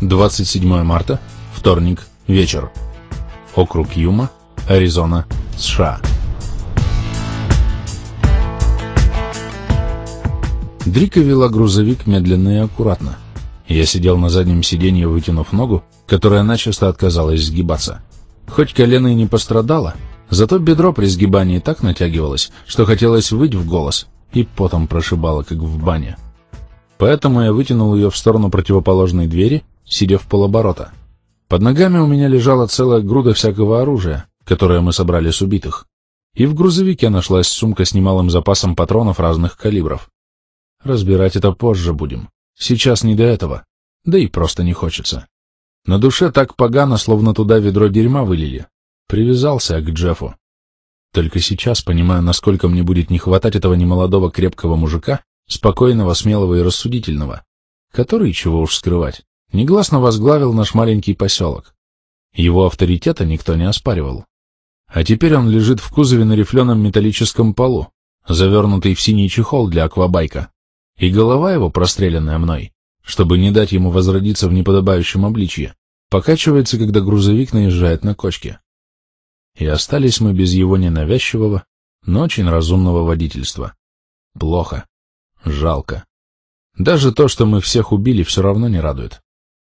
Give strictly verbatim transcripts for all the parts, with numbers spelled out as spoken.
двадцать седьмое марта, вторник, вечер. Округ Юма, Аризона, США. Дрика вела грузовик медленно и аккуратно. Я сидел на заднем сиденье, вытянув ногу, которая начисто отказалась сгибаться. Хоть колено и не пострадало, зато бедро при сгибании так натягивалось, что хотелось выть в голос, и потом прошибало, как в бане. Поэтому я вытянул ее в сторону противоположной двери, сидя в полоборота. Под ногами у меня лежала целая груда всякого оружия, которое мы собрали с убитых. И в грузовике нашлась сумка с немалым запасом патронов разных калибров. Разбирать это позже будем. Сейчас не до этого. Да и просто не хочется. На душе так погано, словно туда ведро дерьма вылили. Привязался я к Джеффу. Только сейчас понимаю, насколько мне будет не хватать этого немолодого крепкого мужика, спокойного, смелого и рассудительного, который, чего уж скрывать, негласно возглавил наш маленький поселок. Его авторитета никто не оспаривал. А теперь он лежит в кузове на рифленом металлическом полу, завернутый в синий чехол для аквабайка, и голова его, простреленная мной, чтобы не дать ему возродиться в неподобающем обличье, покачивается, когда грузовик наезжает на кочки. И остались мы без его ненавязчивого, но очень разумного водительства. Плохо. Жалко. Даже то, что мы всех убили, все равно не радует.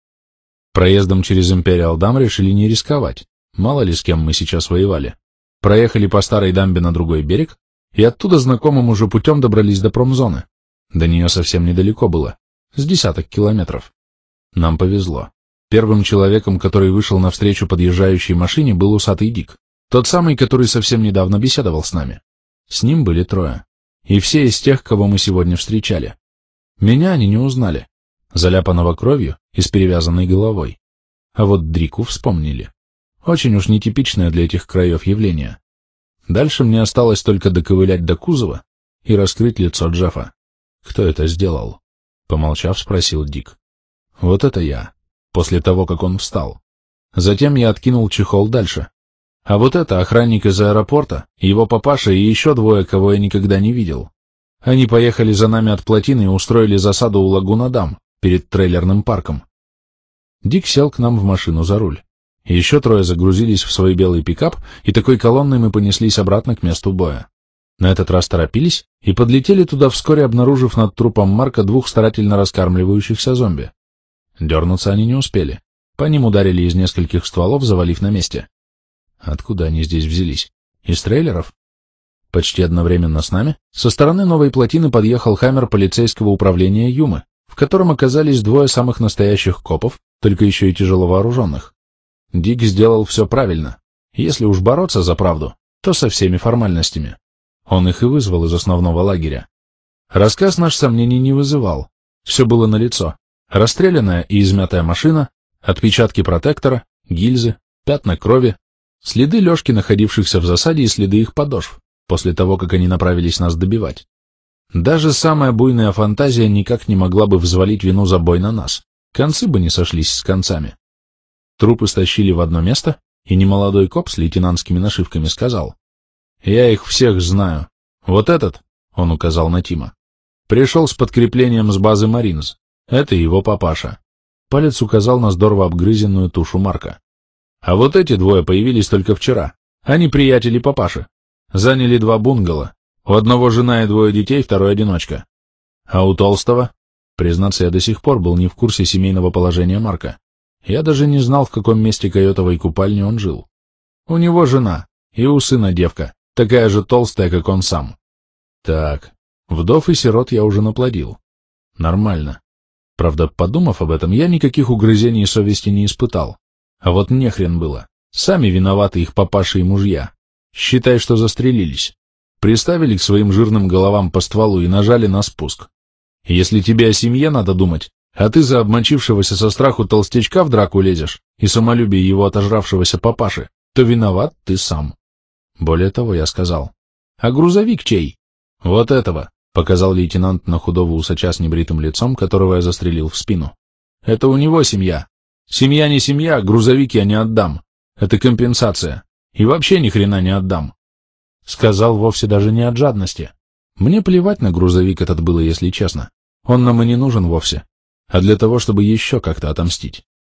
Проездом через Империал Дам решили не рисковать, мало ли с кем мы сейчас воевали. Проехали по старой дамбе на другой берег, и оттуда знакомым уже путем добрались до промзоны. До нее совсем недалеко было, с десяток километров. Нам повезло. Первым человеком, который вышел навстречу подъезжающей машине, был усатый Дик, тот самый, который совсем недавно беседовал с нами. С ним были трое, и все из тех, кого мы сегодня встречали. Меня они не узнали, заляпанного кровью и с перевязанной головой. А вот Дрику вспомнили. Очень уж нетипичное для этих краев явление. Дальше мне осталось только доковылять до кузова и раскрыть лицо Джеффа. «Кто это сделал?» — помолчав, спросил Дик. «Вот это я», после того, как он встал. Затем я откинул чехол дальше. А вот это охранник из аэропорта, его папаша и еще двое, кого я никогда не видел. Они поехали за нами от плотины и устроили засаду у Лагуна Дам, перед трейлерным парком. Дик сел к нам в машину за руль. Еще трое загрузились в свой белый пикап, и такой колонной мы понеслись обратно к месту боя. На этот раз торопились и подлетели туда, вскоре обнаружив над трупом Марка двух старательно раскармливающихся зомби. Дернуться они не успели. По ним ударили из нескольких стволов, завалив на месте. Откуда они здесь взялись? Из трейлеров? Почти одновременно с нами со стороны новой плотины подъехал хаммер полицейского управления Юмы, в котором оказались двое самых настоящих копов, только еще и тяжело вооруженных. Дик сделал все правильно. Если уж бороться за правду, то со всеми формальностями. Он их и вызвал из основного лагеря. Рассказ наш сомнений не вызывал. Все было налицо. Расстрелянная и измятая машина, отпечатки протектора, гильзы, пятна крови, следы Лешки, находившихся в засаде, и следы их подошв, после того, как они направились нас добивать. Даже самая буйная фантазия никак не могла бы взвалить вину за бой на нас. Концы бы не сошлись с концами. Трупы стащили в одно место, и немолодой коп с лейтенантскими нашивками сказал: «Я их всех знаю. Вот этот, — он указал на Тима, — пришел с подкреплением с базы Маринс. Это его папаша». Палец указал на здорово обгрызенную тушу Марка. «А вот эти двое появились только вчера. Они приятели папаши. Заняли два бунгало. У одного жена и двое детей, второй одиночка. А у толстого...» Признаться, я до сих пор был не в курсе семейного положения Марка. Я даже не знал, в каком месте каютовой купальни он жил. У него жена, и у сына девка, такая же толстая, как он сам. Так, вдов и сирот я уже наплодил. Нормально. Правда, подумав об этом, я никаких угрызений совести не испытал. А вот нехрен было. Сами виноваты их папаши и мужья. Считай, что застрелились. Приставили к своим жирным головам по стволу и нажали на спуск. Если тебе о семье надо думать, а ты за обмочившегося со страху толстячка в драку лезешь и самолюбие его отожравшегося папаши, то виноват ты сам. Более того, я сказал: «А грузовик чей?» «Вот этого», — показал лейтенант на худого усача с небритым лицом, которого я застрелил в спину. «Это у него семья. Семья не семья, а грузовик я не отдам. Это компенсация. И вообще ни хрена не отдам». Сказал вовсе даже не от жадности. Мне плевать на грузовик этот было, если честно. Он нам и не нужен вовсе. А для того, чтобы еще как-то отомстить.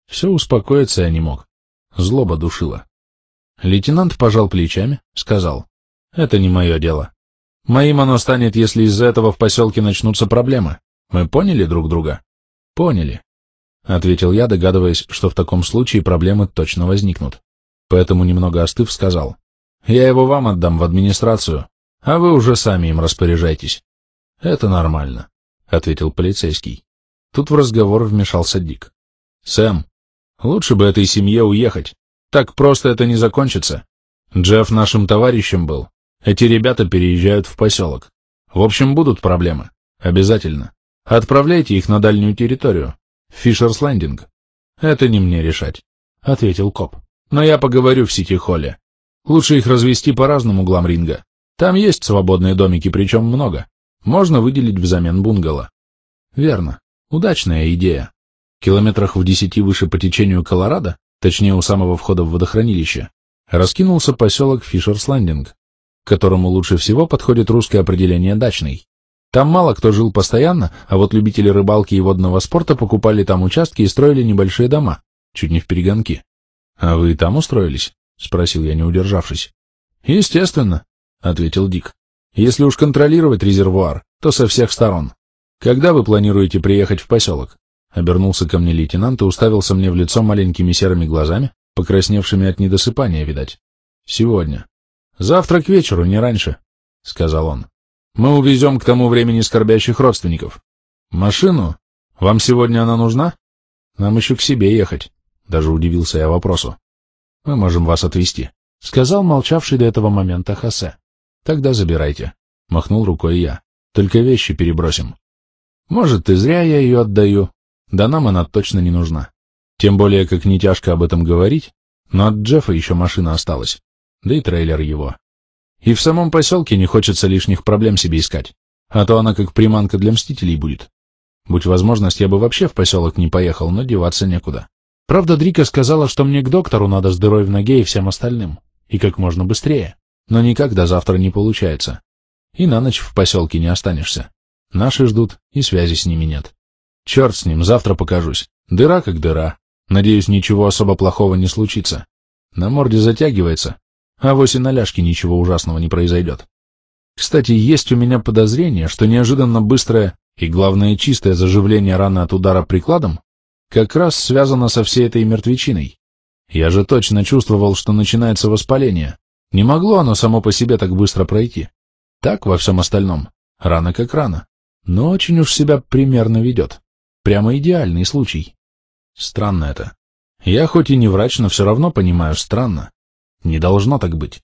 Все успокоиться я не мог. Злоба душила. Лейтенант пожал плечами, сказал: «Это не мое дело. Моим оно станет, если из-за этого в поселке начнутся проблемы. Мы поняли друг друга?» «Поняли», — ответил я, догадываясь, что в таком случае проблемы точно возникнут. Поэтому, немного остыв, сказал: «Я его вам отдам в администрацию, а вы уже сами им распоряжайтесь». «Это нормально», — ответил полицейский. Тут в разговор вмешался Дик. «Сэм, лучше бы этой семье уехать. Так просто это не закончится. Джефф нашим товарищем был. Эти ребята переезжают в поселок. В общем, будут проблемы. Обязательно. Отправляйте их на дальнюю территорию. Фишерс Лендинг». «Это не мне решать», — ответил коп. «Но я поговорю в Сити-Холле. Лучше их развести по разным углам ринга. Там есть свободные домики, причем много. Можно выделить взамен бунгало». «Верно. Удачная идея. Километрах в десяти выше по течению Колорадо, точнее у самого входа в водохранилище, раскинулся поселок Фишерс Лендинг, к которому лучше всего подходит русское определение «дачный». Там мало кто жил постоянно, а вот любители рыбалки и водного спорта покупали там участки и строили небольшие дома, чуть не вперегонки. «А вы там устроились?» — спросил я, не удержавшись. «Естественно», — ответил Дик. «Если уж контролировать резервуар, то со всех сторон. Когда вы планируете приехать в поселок?» Обернулся ко мне лейтенант и уставился мне в лицо маленькими серыми глазами, покрасневшими от недосыпания, видать. «Сегодня. Завтра к вечеру, не раньше», — сказал он. «Мы увезем к тому времени скорбящих родственников. Машину? Вам сегодня она нужна? Нам еще к себе ехать», — даже удивился я вопросу. «Мы можем вас отвезти», — сказал молчавший до этого момента Хосе. «Тогда забирайте», — махнул рукой я. «Только вещи перебросим». «Может, и зря я ее отдаю. Да нам она точно не нужна. Тем более, как не тяжко об этом говорить, но от Джеффа еще машина осталась, да и трейлер его. И в самом поселке не хочется лишних проблем себе искать, а то она как приманка для мстителей будет. Будь возможность, я бы вообще в поселок не поехал, но деваться некуда. Правда, Дрика сказала, что мне к доктору надо с дырой в ноге и всем остальным, и как можно быстрее, но никак до завтра не получается. И на ночь в поселке не останешься. Наши ждут, и связи с ними нет. Черт с ним, завтра покажусь. Дыра как дыра. Надеюсь, ничего особо плохого не случится. На морде затягивается, а вось и на ляжке ничего ужасного не произойдет. Кстати, есть у меня подозрение, что неожиданно быстрое и, главное, чистое заживление раны от удара прикладом как раз связано со всей этой мертвечиной. Я же точно чувствовал, что начинается воспаление. Не могло оно само по себе так быстро пройти. Так во всем остальном. Рана как рана. Но очень уж себя примерно ведет. Прямо идеальный случай. Странно это. Я хоть и не врач, но все равно понимаю, странно. Не должно так быть.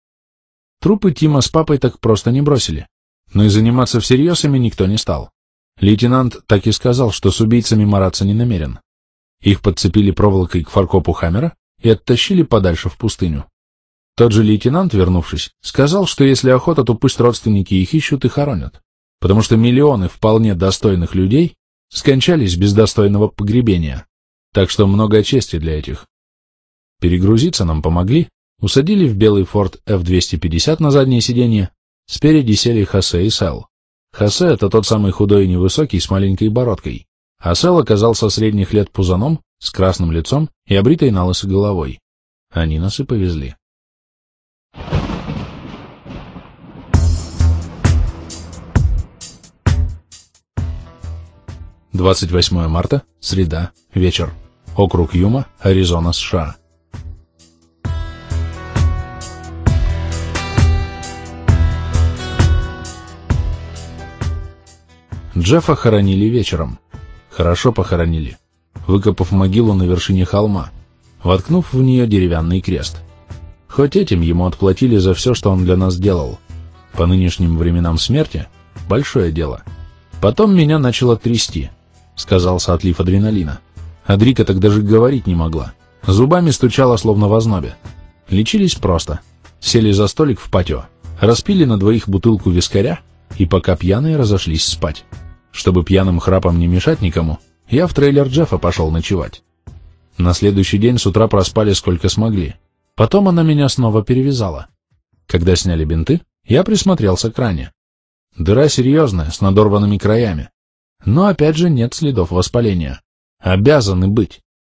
Трупы Тима с папой так просто не бросили. Но и заниматься всерьез ими никто не стал. Лейтенант так и сказал, что с убийцами мараться не намерен. Их подцепили проволокой к фаркопу Хаммера и оттащили подальше в пустыню. Тот же лейтенант, вернувшись, сказал, что если охота, то пусть родственники их ищут и хоронят, потому что миллионы вполне достойных людей скончались без достойного погребения, так что много чести для этих. Перегрузиться нам помогли, усадили в белый форд эф двести пятьдесят на заднее сиденье, спереди сели Хосе и Сэл. Хосе — это тот самый худой и невысокий с маленькой бородкой, а Сэл оказался средних лет пузаном, с красным лицом и обритой на лысо головой. Они нас и повезли. двадцать восьмое марта, среда, вечер. Округ Юма, Аризона, США. Джеффа хоронили вечером. Хорошо похоронили, выкопав могилу на вершине холма, воткнув в нее деревянный крест. Хоть этим ему отплатили за все, что он для нас делал. По нынешним временам смерти — большое дело. Потом меня начало трясти. Сказался отлив адреналина. А Дрика так даже говорить не могла. Зубами стучала, словно в ознобе. Лечились просто. Сели за столик в патио, распили на двоих бутылку вискаря и пока пьяные разошлись спать. Чтобы пьяным храпом не мешать никому, я в трейлер Джеффа пошел ночевать. На следующий день с утра проспали сколько смогли. Потом она меня снова перевязала. Когда сняли бинты, я присмотрелся к ране. Дыра серьезная, с надорванными краями. Но опять же нет следов воспаления. Обязаны быть.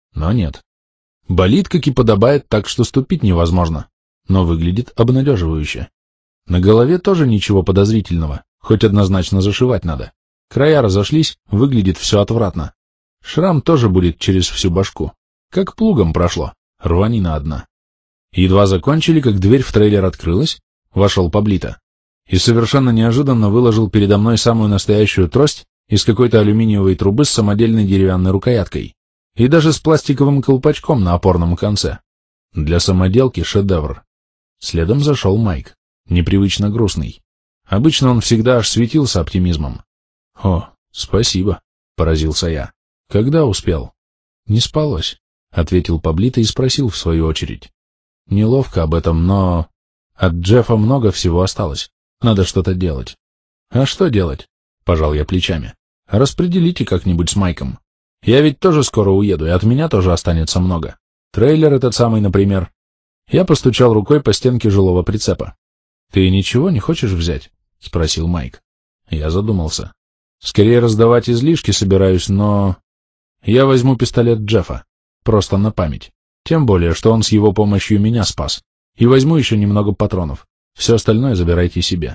Но нет. Болит, как и подобает, так что ступить невозможно, но выглядит обнадеживающе. На голове тоже ничего подозрительного, хоть однозначно зашивать надо. Края разошлись, выглядит все отвратно. Шрам тоже будет через всю башку. Как плугом прошло, рванина одна. Едва закончили, как дверь в трейлер открылась, вошел Паблито и совершенно неожиданно выложил передо мной самую настоящую трость из какой-то алюминиевой трубы с самодельной деревянной рукояткой и даже с пластиковым колпачком на опорном конце. Для самоделки шедевр. Следом зашел Майк, непривычно грустный. Обычно он всегда аж светился оптимизмом. «О, спасибо», — поразился я. «Когда успел?» «Не спалось», — ответил Паблито и спросил в свою очередь. «Неловко об этом, но... От Джеффа много всего осталось. Надо что-то делать». «А что делать?» — пожал я плечами. «Распределите как-нибудь с Майком. Я ведь тоже скоро уеду, и от меня тоже останется много. Трейлер этот самый, например». Я постучал рукой по стенке жилого прицепа. «Ты ничего не хочешь взять?» — спросил Майк. Я задумался. «Скорее раздавать излишки собираюсь, но... Я возьму пистолет Джеффа. Просто на память. Тем более, что он с его помощью меня спас. И возьму еще немного патронов. Все остальное забирайте себе.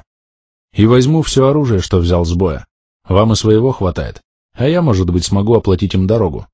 И возьму все оружие, что взял с боя. Вам и своего хватает. А я, может быть, смогу оплатить им дорогу.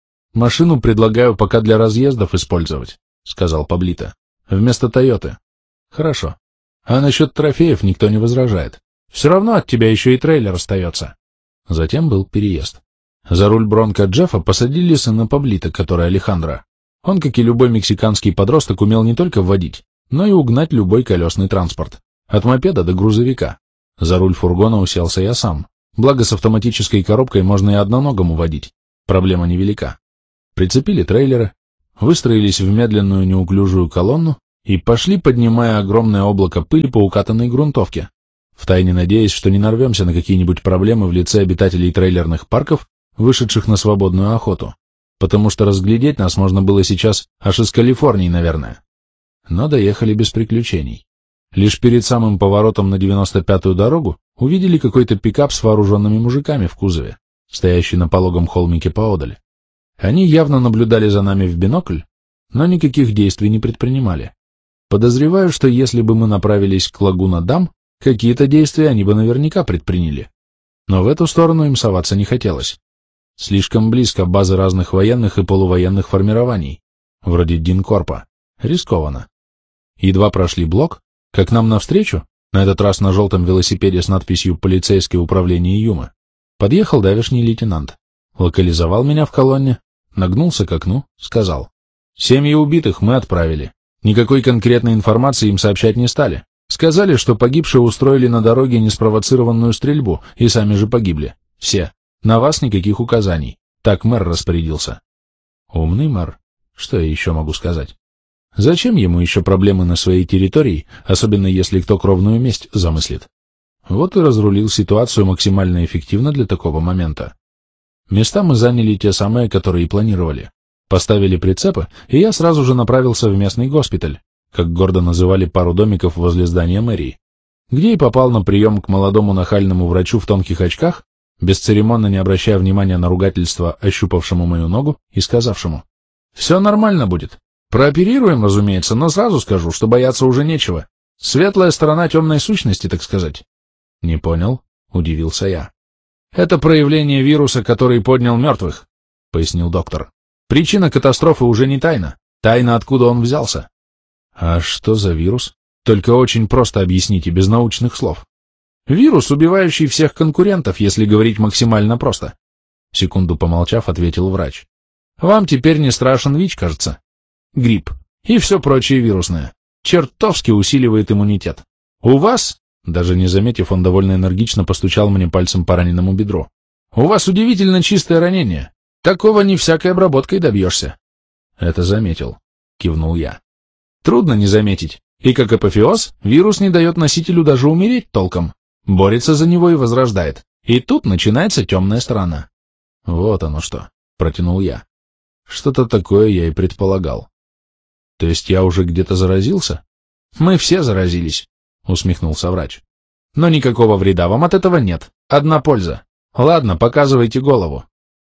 Машину предлагаю пока для разъездов использовать», — сказал Паблито. «Вместо Тойоты». «Хорошо. А насчет трофеев никто не возражает. Все равно от тебя еще и трейлер остается». Затем был переезд. За руль Бронко Джеффа посадили сына Паблито, который Алехандро. Он, как и любой мексиканский подросток, умел не только водить, но и угнать любой колесный транспорт. От мопеда до грузовика. За руль фургона уселся я сам. Благо, с автоматической коробкой можно и одноногому водить. Проблема невелика. Прицепили трейлеры, выстроились в медленную неуклюжую колонну и пошли, поднимая огромное облако пыли по укатанной грунтовке, втайне надеясь, что не нарвемся на какие-нибудь проблемы в лице обитателей трейлерных парков, вышедших на свободную охоту, потому что разглядеть нас можно было сейчас аж из Калифорнии, наверное. Но доехали без приключений. Лишь перед самым поворотом на девяносто пятую дорогу увидели какой-то пикап с вооруженными мужиками в кузове, стоящий на пологом холмике поодаль. Они явно наблюдали за нами в бинокль, но никаких действий не предпринимали. Подозреваю, что если бы мы направились к Лагуна-Дам, какие-то действия они бы наверняка предприняли. Но в эту сторону им соваться не хотелось. Слишком близко базы разных военных и полувоенных формирований, вроде Динкорпа. Рискованно. Едва прошли блок, как нам навстречу, на этот раз на желтом велосипеде с надписью «Полицейское управление Юмы», подъехал давешний лейтенант, локализовал меня в колонне, нагнулся к окну, сказал: «Семьи убитых мы отправили. Никакой конкретной информации им сообщать не стали. Сказали, что погибшие устроили на дороге неспровоцированную стрельбу и сами же погибли. Все. На вас никаких указаний. Так мэр распорядился». Умный мэр. Что я еще могу сказать? Зачем ему еще проблемы на своей территории, особенно если кто кровную месть замыслит? Вот и разрулил ситуацию максимально эффективно для такого момента. Места мы заняли те самые, которые и планировали. Поставили прицепы, и я сразу же направился в местный госпиталь, как гордо называли пару домиков возле здания мэрии, где и попал на прием к молодому нахальному врачу в тонких очках, бесцеремонно не обращая внимания на ругательство, ощупавшему мою ногу и сказавшему: «Все нормально будет. Прооперируем, разумеется, но сразу скажу, что бояться уже нечего. Светлая сторона темной сущности, так сказать». «Не понял», — удивился я. «Это проявление вируса, который поднял мертвых», — пояснил доктор. «Причина катастрофы уже не тайна. Тайна, откуда он взялся». «А что за вирус? Только очень просто объясните, без научных слов». «Вирус, убивающий всех конкурентов, если говорить максимально просто», — секунду помолчав, ответил врач. «Вам теперь не страшен ВИЧ, кажется. Грипп и все прочее вирусное. Чертовски усиливает иммунитет. У вас...» Даже не заметив, он довольно энергично постучал мне пальцем по раненому бедру. «У вас удивительно чистое ранение. Такого не всякой обработкой добьешься». «Это заметил», — кивнул я. «Трудно не заметить. И как апофеоз, вирус не дает носителю даже умереть толком. Борется за него и возрождает. И тут начинается темная сторона». «Вот оно что», — протянул я. «Что-то такое я и предполагал». «То есть я уже где-то заразился?» «Мы все заразились», — усмехнулся врач. «Но никакого вреда вам от этого нет. Одна польза. Ладно, показывайте голову».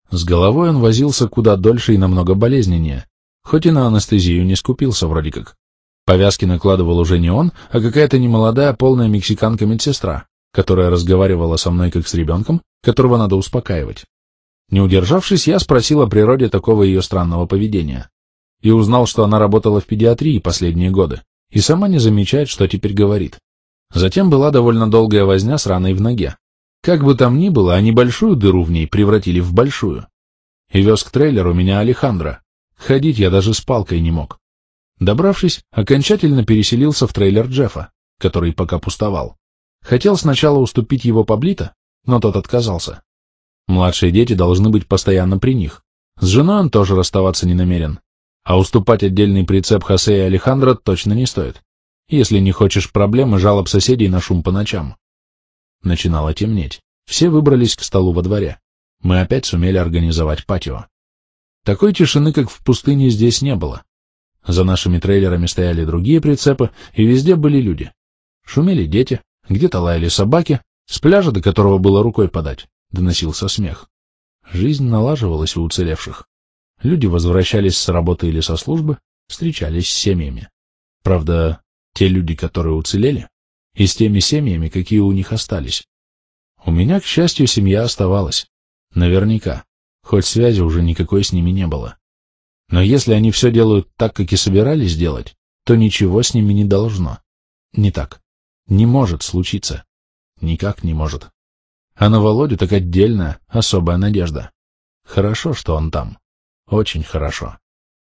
С головой он возился куда дольше и намного болезненнее, хоть и на анестезию не скупился вроде как. Повязки накладывал уже не он, а какая-то немолодая полная мексиканка-медсестра, которая разговаривала со мной как с ребенком, которого надо успокаивать. Не удержавшись, я спросил о природе такого ее странного поведения. И узнал, что она работала в педиатрии последние годы, и сама не замечает, что теперь говорит. Затем была довольно долгая возня с раной в ноге. Как бы там ни было, они большую дыру в ней превратили в большую. И вез к трейлеру меня Алехандро. Ходить я даже с палкой не мог. Добравшись, окончательно переселился в трейлер Джеффа, который пока пустовал. Хотел сначала уступить его Паблито, но тот отказался. Младшие дети должны быть постоянно при них. С женой он тоже расставаться не намерен. А уступать отдельный прицеп Хосе и Алехандро точно не стоит, если не хочешь проблем и жалоб соседей на шум по ночам. Начинало темнеть. Все выбрались к столу во дворе. Мы опять сумели организовать патио. Такой тишины, как в пустыне, здесь не было. За нашими трейлерами стояли другие прицепы, и везде были люди. Шумели дети, где-то лаяли собаки, с пляжа, до которого было рукой подать, доносился смех. Жизнь налаживалась у уцелевших. Люди возвращались с работы или со службы, встречались с семьями. Правда, те люди, которые уцелели, и с теми семьями, какие у них остались. У меня, к счастью, семья оставалась. Наверняка, хоть связи уже никакой с ними не было. Но если они все делают так, как и собирались делать, то ничего с ними не должно. Не так. Не может случиться. Никак не может. А на Володю так отдельная, особая надежда. Хорошо, что он там. Очень хорошо.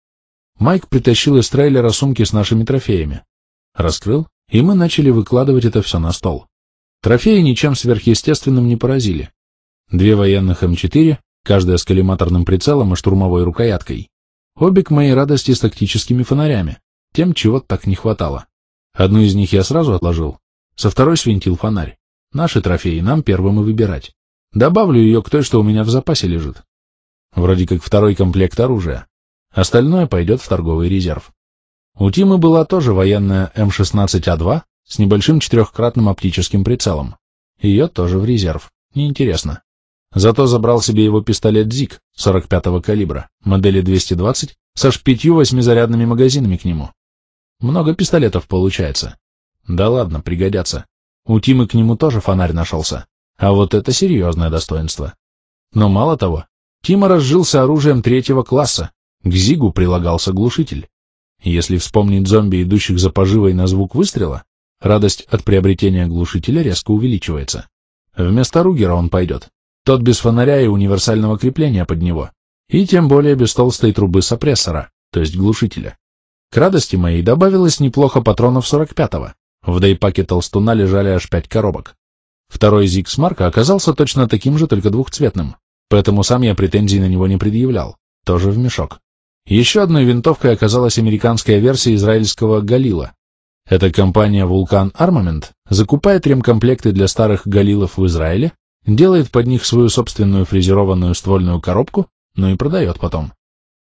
Майк притащил из трейлера сумки с нашими трофеями. Раскрыл, и мы начали выкладывать это все на стол. Трофеи ничем сверхъестественным не поразили. Две военных эм четыре, каждая с коллиматорным прицелом и штурмовой рукояткой. Обе к моей радости с тактическими фонарями, тем, чего так не хватало. Одну из них я сразу отложил, со второй свинтил фонарь. Наши трофеи нам первым и выбирать. Добавлю ее к той, что у меня в запасе лежит. Вроде как второй комплект оружия. Остальное пойдет в торговый резерв. У Тимы была тоже военная эм шестнадцать а два с небольшим четырехкратным оптическим прицелом. Ее тоже в резерв. Неинтересно. Зато забрал себе его пистолет зиг сорок пятого калибра, модели двести двадцать, с аж пятью восьмизарядными магазинами к нему. Много пистолетов получается. Да ладно, пригодятся. У Тимы к нему тоже фонарь нашелся. А вот это серьезное достоинство. Но мало того, Тима разжился оружием третьего класса. К зигу прилагался глушитель. Если вспомнить зомби, идущих за поживой на звук выстрела, радость от приобретения глушителя резко увеличивается. Вместо Ругера он пойдет. Тот без фонаря и универсального крепления под него. И тем более без толстой трубы сопрессора, то есть глушителя. К радости моей добавилось неплохо патронов сорок пятого. В дейпаке толстуна лежали аж пять коробок. Второй зиг с Марка оказался точно таким же, только двухцветным. Поэтому сам я претензий на него не предъявлял. Тоже в мешок. Еще одной винтовкой оказалась американская версия израильского «Галила». Эта компания «Вулкан Армамент» закупает ремкомплекты для старых «Галилов» в Израиле, делает под них свою собственную фрезерованную ствольную коробку, ну и продает потом.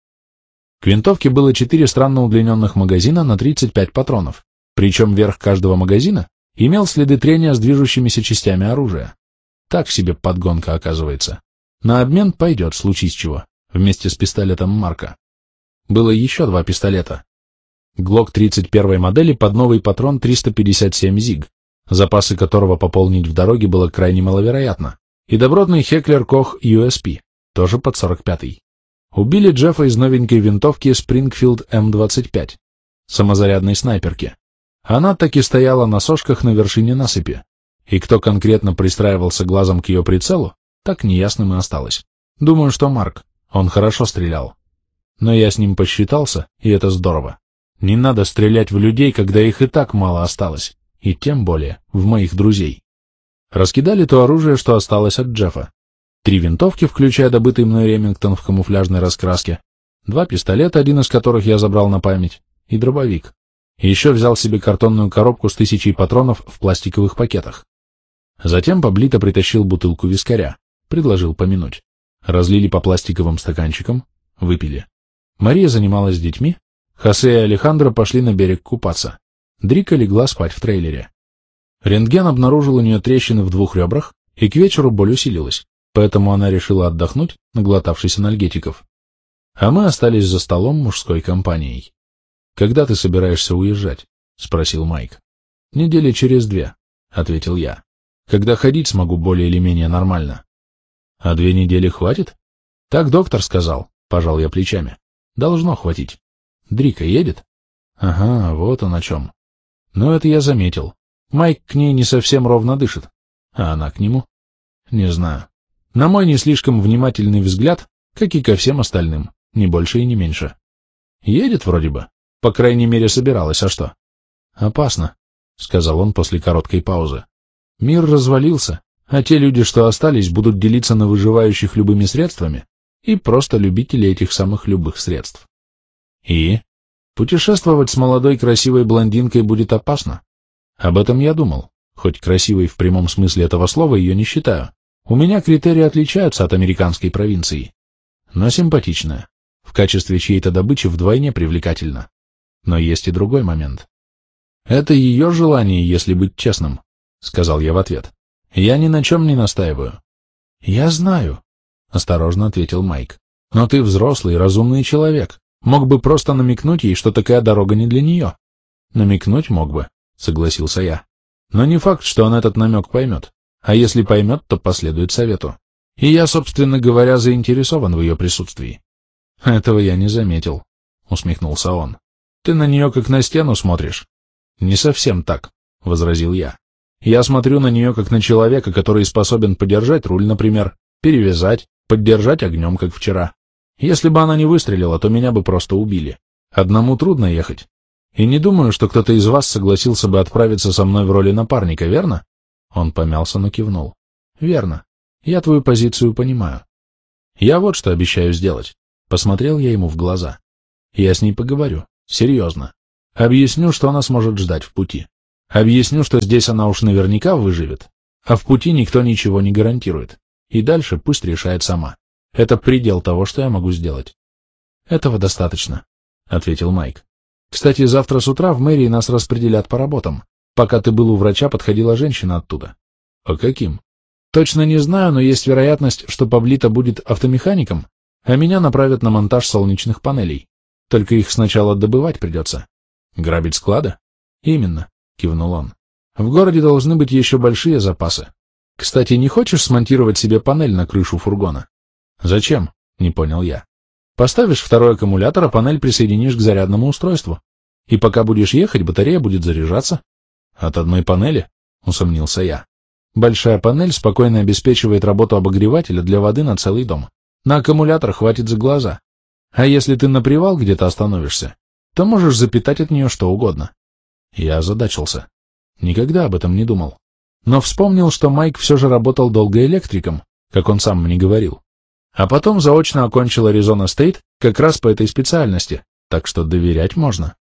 К винтовке было четыре странно удлиненных магазина на тридцать пять патронов, причем верх каждого магазина имел следы трения с движущимися частями оружия. Так себе подгонка оказывается. На обмен пойдет, случись чего, вместе с пистолетом Марка. Было еще два пистолета. Глок тридцать первой модели под новый патрон триста пятьдесят семь зиг, запасы которого пополнить в дороге было крайне маловероятно, и добротный Heckler Koch ю эс пи, тоже под сорок пятый. Убили Джеффа из новенькой винтовки Springfield эм двадцать пять, самозарядной снайперки. Она так и стояла на сошках на вершине насыпи, и кто конкретно пристраивался глазом к ее прицелу, так неясным и осталось. Думаю, что Марк, он хорошо стрелял. Но я с ним посчитался, и это здорово. Не надо стрелять в людей, когда их и так мало осталось, и тем более в моих друзей. Раскидали то оружие, что осталось от Джеффа. Три винтовки, включая добытый мной Ремингтон в камуфляжной раскраске, два пистолета, один из которых я забрал на память, и дробовик. Еще взял себе картонную коробку с тысячей патронов в пластиковых пакетах. Затем Паблито притащил бутылку вискаря, предложил помянуть. Разлили по пластиковым стаканчикам, выпили. Мария занималась с детьми, Хосе и Алехандро пошли на берег купаться. Дрика легла спать в трейлере. Рентген обнаружил у нее трещины в двух ребрах, и к вечеру боль усилилась. поэтому она решила отдохнуть, наглотавшись анальгетиков. А мы остались за столом мужской компанией. «Когда ты собираешься уезжать?» — спросил Майк. «Недели через две», — ответил я. «Когда ходить смогу более или менее нормально». «А две недели хватит?» «Так доктор сказал», — пожал я плечами. «Должно хватить. Дрика едет?» «Ага, вот он о чем». «Ну, это я заметил. Майк к ней не совсем ровно дышит. А она к нему?» «Не знаю. На мой не слишком внимательный взгляд, как и ко всем остальным, ни больше и не меньше. Едет вроде бы. По крайней мере, собиралась, а что?» «Опасно», — сказал он после короткой паузы. «Мир развалился, а те люди, что остались, будут делиться на выживающих любыми средствами и просто любители этих самых любых средств. И путешествовать с молодой красивой блондинкой будет опасно. Об этом я думал, хоть красивой в прямом смысле этого слова ее не считаю. У меня критерии отличаются от американской провинции. Но симпатичная, в качестве чьей-то добычи вдвойне привлекательна. Но есть и другой момент. Это ее желание, если быть честным, — сказал я в ответ. Я ни на чем не настаиваю. Я знаю, — осторожно ответил Майк. Но ты взрослый, разумный человек. Мог бы просто намекнуть ей, что такая дорога не для нее. Намекнуть мог бы, — согласился я. Но не факт, что он этот намек поймет. А если поймет, то последует совету. И я, собственно говоря, заинтересован в ее присутствии. Этого я не заметил, — усмехнулся он. Ты на нее как на стену смотришь. Не совсем так, — возразил я. Я смотрю на нее как на человека, который способен подержать руль, например, перевязать, поддержать огнем, как вчера. Если бы она не выстрелила, то меня бы просто убили. Одному трудно ехать. И не думаю, что кто-то из вас согласился бы отправиться со мной в роли напарника, верно? Он помялся, но кивнул. Верно. Я твою позицию понимаю. Я вот что обещаю сделать. Посмотрел я ему в глаза. Я с ней поговорю. Серьезно. Объясню, что она сможет ждать в пути. Объясню, что здесь она уж наверняка выживет, а в пути никто ничего не гарантирует. И дальше пусть решает сама. Это предел того, что я могу сделать. Этого достаточно, — ответил Майк. Кстати, завтра с утра в мэрии нас распределят по работам. Пока ты был у врача, подходила женщина оттуда. По каким? Точно не знаю, но есть вероятность, что Паблито будет автомехаником, а меня направят на монтаж солнечных панелей. Только их сначала добывать придется. Грабить склады? Именно, — кивнул он. В городе должны быть еще большие запасы. Кстати, не хочешь смонтировать себе панель на крышу фургона? Зачем? Не понял я. Поставишь второй аккумулятор, а панель присоединишь к зарядному устройству. И пока будешь ехать, батарея будет заряжаться. От одной панели? Усомнился я. Большая панель спокойно обеспечивает работу обогревателя для воды на целый дом. На аккумулятор хватит за глаза. А если ты на привал где-то остановишься, то можешь запитать от нее что угодно. Я озадачился. Никогда об этом не думал. Но вспомнил, что Майк все же работал долго электриком, как он сам мне говорил. А потом заочно окончил Аризона Стейт как раз по этой специальности, так что доверять можно.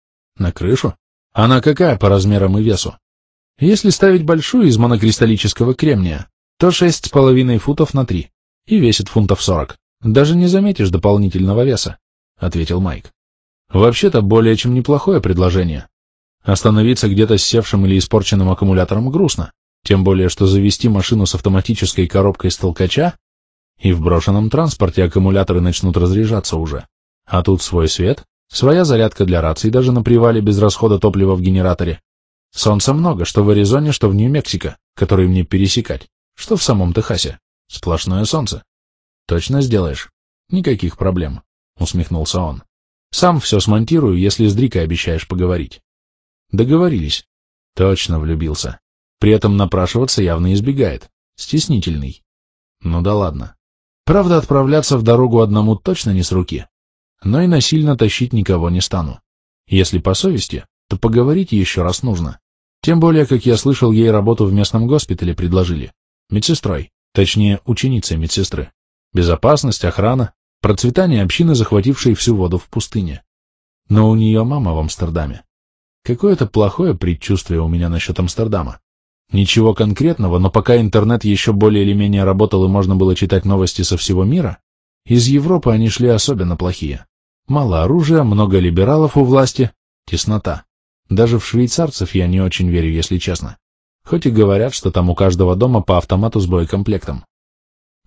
На крышу? Она какая по размерам и весу? Если ставить большую из монокристаллического кремния, то шесть с половиной футов на три и весит фунтов сорок. Даже не заметишь дополнительного веса, — ответил Майк. Вообще-то более чем неплохое предложение. Остановиться где-то с севшим или испорченным аккумулятором грустно, тем более что завести машину с автоматической коробкой с толкача, и в брошенном транспорте аккумуляторы начнут разряжаться уже. А тут свой свет, своя зарядка для раций даже на привале без расхода топлива в генераторе. Солнца много, что в Аризоне, что в Нью-Мексико, который мне пересекать, что в самом Техасе. Сплошное солнце. Точно сделаешь? Никаких проблем, — усмехнулся он. Сам все смонтирую, если с Дрикой обещаешь поговорить. Договорились. Точно влюбился. При этом напрашиваться явно избегает. Стеснительный. Ну да ладно. Правда, отправляться в дорогу одному точно не с руки. Но и насильно тащить никого не стану. Если по совести, то поговорить еще раз нужно. Тем более, как я слышал, ей работу в местном госпитале предложили. Медсестрой. Точнее, ученицей медсестры. Безопасность, охрана, процветание общины, захватившей всю воду в пустыне. Но у нее мама в Амстердаме. Какое-то плохое предчувствие у меня насчет Амстердама. Ничего конкретного, но пока интернет еще более или менее работал и можно было читать новости со всего мира, из Европы они шли особенно плохие. Мало оружия, много либералов у власти, теснота. Даже в швейцарцев я не очень верю, если честно. Хоть и говорят, что там у каждого дома по автомату с боекомплектом.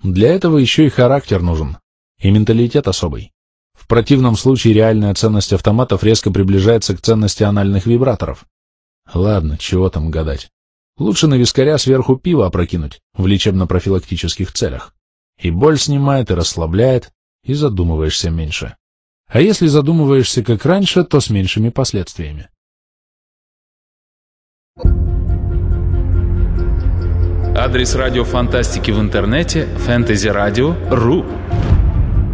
Для этого еще и характер нужен, и менталитет особый. В противном случае реальная ценность автоматов резко приближается к ценности анальных вибраторов. Ладно, чего там гадать. Лучше на вискаря сверху пиво опрокинуть в лечебно-профилактических целях. И боль снимает, и расслабляет, и задумываешься меньше. А если задумываешься как раньше, то с меньшими последствиями. Адрес радио фантастики в интернете — фэнтези радио точка ру.